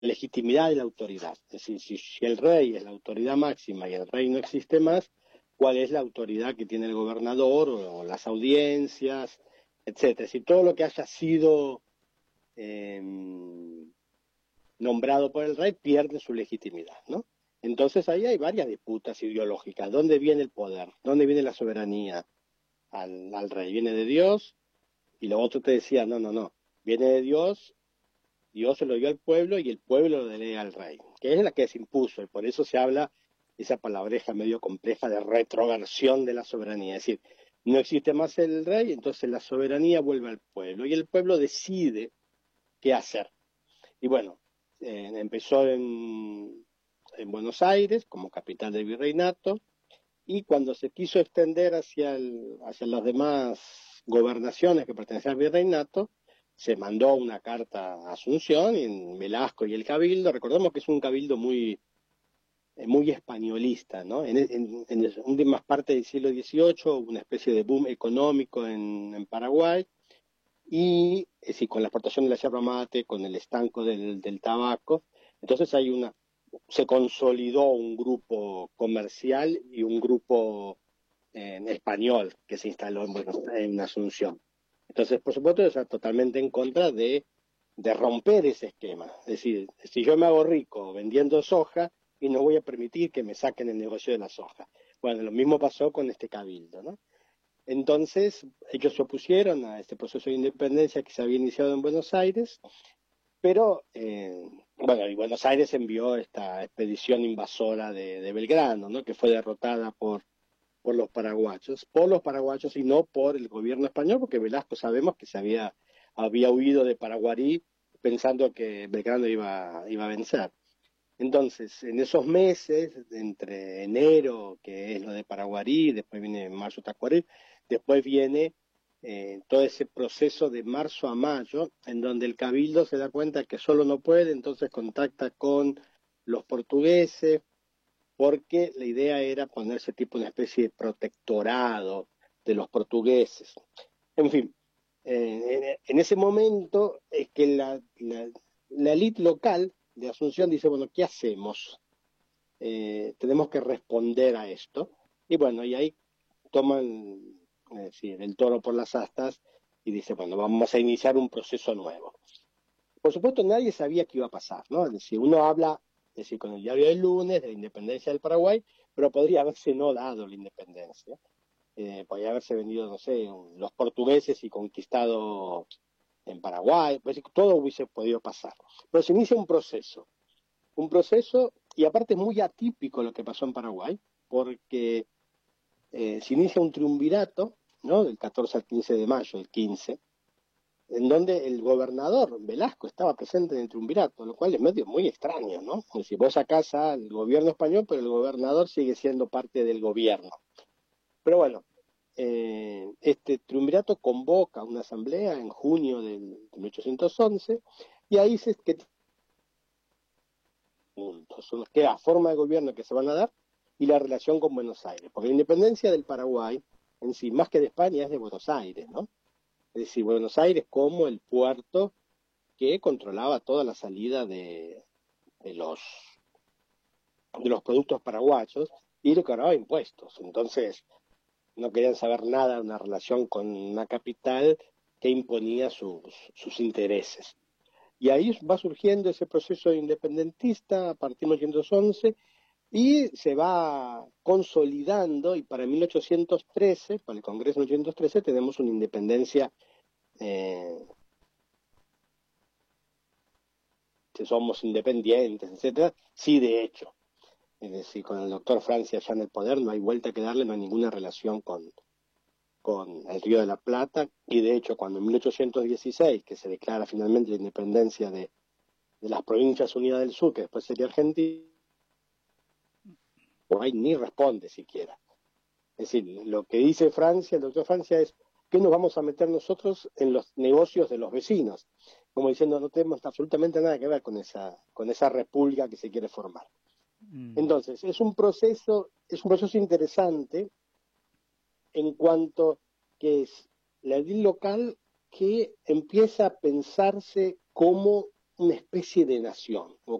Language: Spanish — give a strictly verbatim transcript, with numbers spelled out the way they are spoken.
legitimidad de la autoridad. Es decir, si, si el rey es la autoridad máxima y el rey no existe más, ¿cuál es la autoridad que tiene el gobernador o, o las audiencias, etcétera? Si todo lo que haya sido eh, nombrado por el rey pierde su legitimidad, ¿no? Entonces ahí hay varias disputas ideológicas. ¿Dónde viene el poder? ¿Dónde viene la soberanía al, al rey? ¿Viene de Dios? Y lo otro te decía, no, no, no. Viene de Dios, Dios se lo dio al pueblo y el pueblo lo delega al rey, que es la que se impuso. Y por eso se habla esa palabreja medio compleja de retroversión de la soberanía. Es decir, no existe más el rey, entonces la soberanía vuelve al pueblo. Y el pueblo decide qué hacer. Y bueno, eh, empezó en, en Buenos Aires como capital del virreinato, y cuando se quiso extender hacia, el, hacia las demás gobernaciones que pertenecían al virreinato, se mandó una carta a Asunción y en Velasco y el Cabildo. Recordemos que es un cabildo muy, muy españolista, ¿no? En, en, en últimas partes del siglo dieciocho, una especie de boom económico en, en Paraguay, y es decir, con la exportación de la yerba mate, con el estanco del, del tabaco. Entonces hay una, se consolidó un grupo comercial y un grupo eh, español que se instaló en, Buenos, en Asunción. Entonces, por supuesto, está totalmente en contra de, de romper ese esquema. Es decir, si yo me hago rico vendiendo soja y no voy a permitir que me saquen el negocio de la soja. Bueno, lo mismo pasó con este cabildo, ¿no? Entonces, ellos se opusieron a este proceso de independencia que se había iniciado en Buenos Aires, pero, eh, bueno, y Buenos Aires envió esta expedición invasora de, de Belgrano, ¿no? Que fue derrotada por, por los paraguayos, por los paraguayos y no por el gobierno español, porque Velasco sabemos que se había, había huido de Paraguarí pensando que Belgrano iba, iba a vencer. Entonces, en esos meses, entre enero, que es lo de Paraguarí, después viene marzo Tacuarí, después viene eh, todo ese proceso de marzo a mayo, en donde el cabildo se da cuenta que solo no puede, entonces contacta con los portugueses, porque la idea era ponerse tipo una especie de protectorado de los portugueses. En fin, eh, en, en ese momento es que la, la, la elite local de Asunción dice, bueno, ¿qué hacemos? Eh, tenemos que responder a esto. Y bueno, y ahí toman es decir, el toro por las astas y dice, bueno, vamos a iniciar un proceso nuevo. Por supuesto, nadie sabía qué iba a pasar, ¿no? Es decir, uno habla, es decir, con el diario del lunes de la independencia del Paraguay, pero podría haberse no dado la independencia. Eh, podría haberse venido, no sé, los portugueses y conquistado en Paraguay, pues todo hubiese podido pasar. Pero se inicia un proceso, un proceso, y aparte es muy atípico lo que pasó en Paraguay, porque eh, se inicia un triunvirato, ¿no? Del catorce al quince de mayo, el quince, en donde el gobernador Velasco estaba presente en el triunvirato, lo cual es medio muy extraño, ¿no? Es decir, vos sacás al gobierno español, pero el gobernador sigue siendo parte del gobierno. Pero bueno, eh, este triunvirato convoca una asamblea en junio del mil ochocientos once, y ahí se que puntos son los que la forma de gobierno que se van a dar y la relación con Buenos Aires, porque la independencia del Paraguay en sí, más que de España, es de Buenos Aires, ¿no? Es decir, Buenos Aires como el puerto que controlaba toda la salida de, de los de los productos paraguayos y le cobraba impuestos. Entonces, no querían saber nada de una relación con una capital que imponía sus, sus intereses. Y ahí va surgiendo ese proceso independentista a partir de mil ochocientos once y se va consolidando, y para mil ochocientos trece, para el Congreso de mil ochocientos trece, tenemos una independencia, eh, que somos independientes, etcétera. Sí, de hecho. Es decir, con el doctor Francia ya en el poder no hay vuelta que darle, no hay ninguna relación con, con el Río de la Plata, y de hecho cuando en mil ochocientos dieciséis, que se declara finalmente la independencia de, de las Provincias Unidas del Sur, que después sería Argentina, no hay ni responde siquiera. Es decir, lo que dice Francia, el doctor Francia, es que nos vamos a meter nosotros en los negocios de los vecinos, como diciendo no tenemos absolutamente nada que ver con esa, con esa república que se quiere formar. Mm. Entonces, es un proceso, es un proceso interesante en cuanto que es la edil local que empieza a pensarse como una especie de nación,